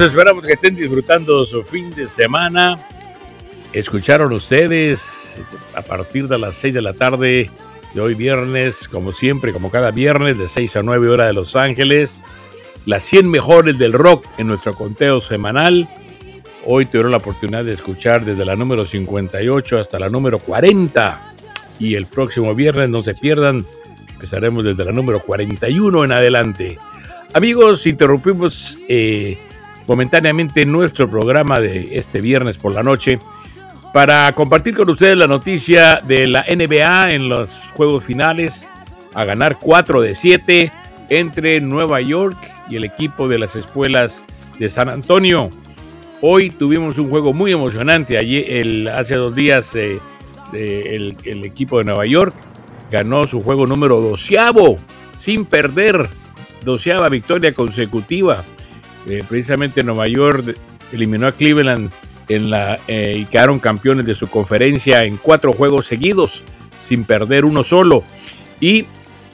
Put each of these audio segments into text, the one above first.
esperamos que estén disfrutando su fin de semana. Escucharon ustedes a partir de las 6 de la tarde de hoy viernes, como siempre, como cada viernes, de 6 a 9 hora de Los Ángeles, las 100 mejores del rock en nuestro conteo semanal. Hoy tuvieron la oportunidad de escuchar desde la número 58 hasta la número 40. Y el próximo viernes, no se pierdan, empezaremos desde la número 41 en adelante. Amigos, interrumpimos momentáneamente nuestro programa de este viernes por la noche para compartir con ustedes la noticia de la NBA en los juegos finales, a ganar 4 de 7 entre Nueva York y el equipo de las Espuelas de San Antonio. Hoy tuvimos un juego muy emocionante. Hace 2 días el equipo de Nueva York ganó su juego número 12avo sin perder, 12ava victoria consecutiva. Precisamente Nueva York eliminó a Cleveland y quedaron campeones de su conferencia en 4 juegos seguidos sin perder uno solo. Y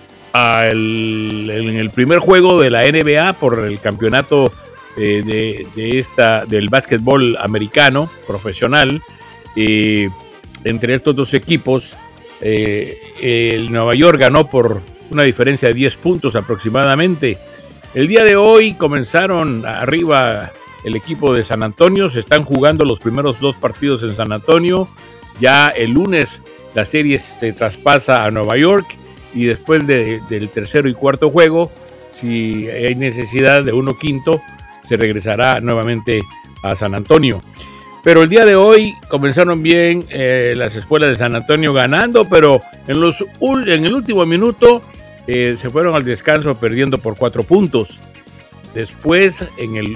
en el primer juego de la NBA por el campeonato del básquetbol americano profesional, entre estos dos equipos, el Nueva York ganó por una diferencia de 10 puntos aproximadamente. El día de hoy comenzaron arriba el equipo de San Antonio. Se están jugando los primeros 2 partidos en San Antonio. Ya el lunes la serie se traspasa a Nueva York y después del tercero y cuarto juego, si hay necesidad de uno quinto, se regresará nuevamente a San Antonio. Pero el día de hoy comenzaron bien las Espuelas de San Antonio ganando, pero en el último minuto se fueron al descanso perdiendo por 4 puntos. Después, en el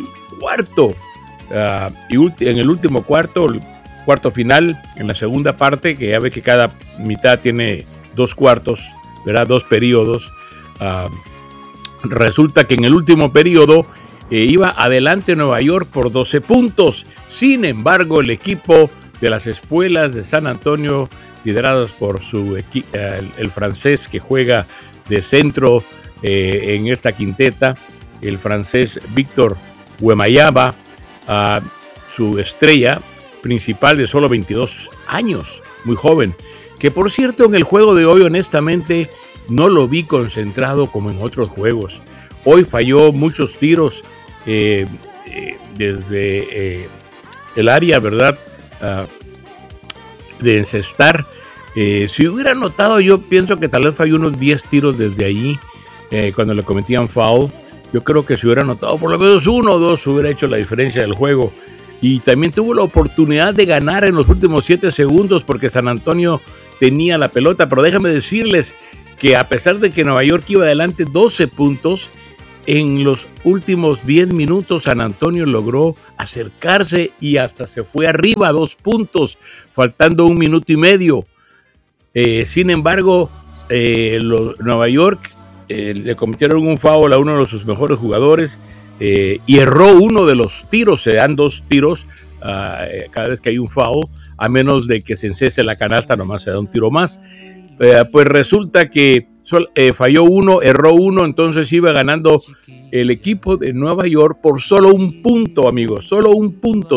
último cuarto final, en la segunda parte, que ya ve que cada mitad tiene 2 cuartos, ¿verdad? 2 periodos. Resulta que en el último periodo iba adelante Nueva York por 12 puntos. Sin embargo, el equipo de las Espuelas de San Antonio, liderados por el francés que juega de centro en esta quinteta, el francés Víctor Wembanyama, su estrella principal de solo 22 años, muy joven, que por cierto en el juego de hoy honestamente no lo vi concentrado como en otros juegos. Hoy falló muchos tiros desde el área, ¿verdad? De encestar. Si hubiera notado, yo pienso que tal vez falló unos 10 tiros desde ahí cuando le cometían foul. Yo creo que si hubiera notado por lo menos 1 o 2 hubiera hecho la diferencia del juego. Y también tuvo la oportunidad de ganar en los últimos 7 segundos porque San Antonio tenía la pelota. Pero déjame decirles que a pesar de que Nueva York iba adelante 12 puntos, en los últimos 10 minutos San Antonio logró acercarse y hasta se fue arriba a 2 puntos, faltando 1 minuto y medio. Sin embargo, Nueva York le cometieron un foul a uno de sus mejores jugadores y erró uno de los tiros. Se dan 2 tiros cada vez que hay un foul, a menos de que se encese la canasta, nomás se da un tiro más. Pues resulta que falló uno, erró uno, entonces iba ganando el equipo de Nueva York por solo 1 punto, amigos, solo 1 punto,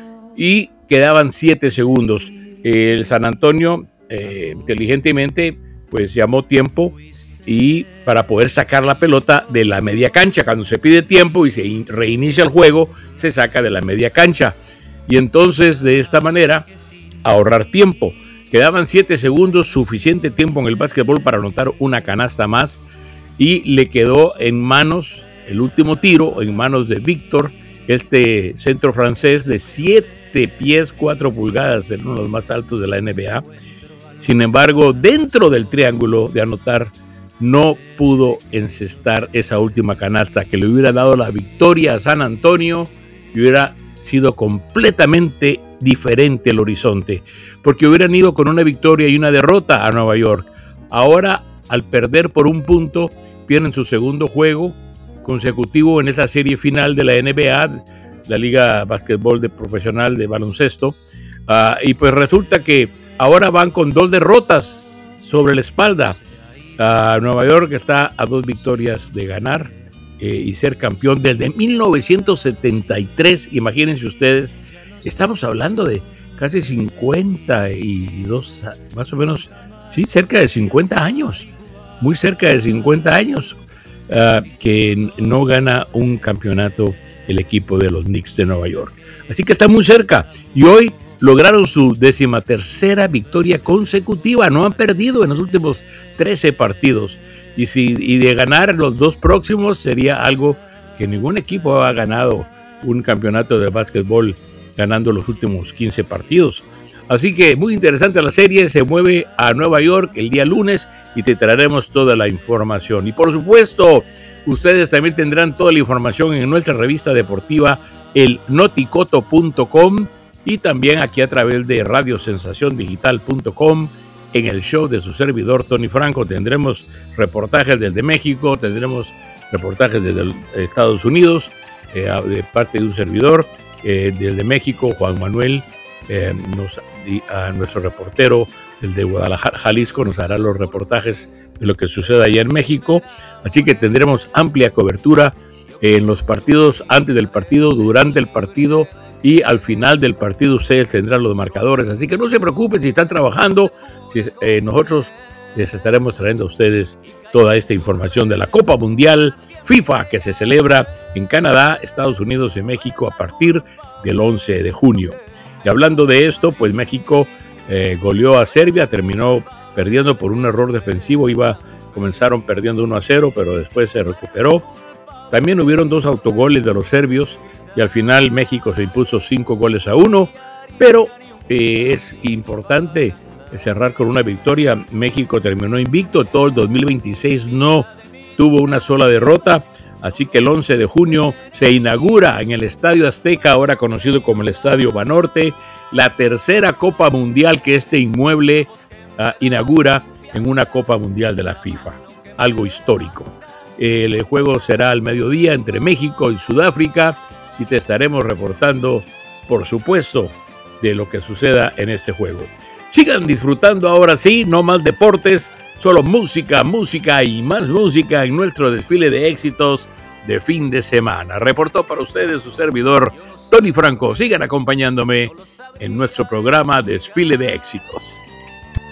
y quedaban 7 segundos. El San Antonio inteligentemente pues llamó tiempo y para poder sacar la pelota de la media cancha. Cuando se pide tiempo y se reinicia el juego, se saca de la media cancha y entonces de esta manera ahorrar tiempo. Quedaban 7 segundos, suficiente tiempo en el básquetbol para anotar una canasta más, y le quedó en manos el último tiro, en manos de Víctor, este centro francés de 7 pies 4 pulgadas, uno de los más altos de la NBA. Sin embargo, dentro del triángulo de anotar, no pudo encestar esa última canasta que le hubiera dado la victoria a San Antonio y hubiera sido completamente diferente el horizonte, porque hubieran ido con una victoria y una derrota a Nueva York. Ahora, al perder por 1 punto, pierden su segundo juego consecutivo en esta serie final de la NBA, la Liga Básquetbol Profesional de Baloncesto, y pues resulta que ahora van con 2 derrotas sobre la espalda. Nueva York está a 2 victorias de ganar y ser campeón desde 1973. Imagínense ustedes, estamos hablando de casi 52, más o menos, sí, cerca de 50 años, muy cerca de 50 años, que no gana un campeonato el equipo de los Knicks de Nueva York. Así que está muy cerca y hoy lograron su 13ª victoria consecutiva. No han perdido en los últimos 13 partidos. Y de ganar los 2 próximos sería algo que ningún equipo ha ganado un campeonato de básquetbol ganando los últimos 15 partidos. Así que muy interesante la serie. Se mueve a Nueva York el día lunes y te traeremos toda la información. Y por supuesto, ustedes también tendrán toda la información en nuestra revista deportiva, el noticoto.com, y también aquí a través de radiosensaciondigital.com. En el show de su servidor Tony Franco tendremos reportajes desde México, tendremos reportajes desde Estados Unidos, de parte de un servidor, desde México, Juan Manuel, a nuestro reportero, el de Guadalajara, Jalisco, nos hará los reportajes de lo que sucede allá en México. Así que tendremos amplia cobertura en los partidos, antes del partido, durante el partido y al final del partido. Ustedes tendrán los marcadores, así que no se preocupen si están trabajando. Nosotros les estaremos trayendo a ustedes toda esta información de la Copa Mundial FIFA que se celebra en Canadá, Estados Unidos y México a partir del 11 de junio. Y hablando de esto, pues México goleó a Serbia, terminó perdiendo por un error defensivo. Comenzaron perdiendo 1-0, pero después se recuperó. También hubieron 2 autogoles de los serbios y al final México se impuso 5-1, pero es importante cerrar con una victoria. México terminó invicto, todo el 2026 no tuvo una sola derrota, así que el 11 de junio se inaugura en el Estadio Azteca, ahora conocido como el Estadio Banorte, la 3ª Copa Mundial que este inmueble inaugura en una Copa Mundial de la FIFA, algo histórico. El juego será al mediodía entre México y Sudáfrica y te estaremos reportando, por supuesto, de lo que suceda en este juego. Sigan disfrutando ahora sí, no más deportes, solo música, música y más música en nuestro desfile de éxitos de fin de semana. Reportó para ustedes su servidor, Tony Franco. Sigan acompañándome en nuestro programa Desfile de Éxitos.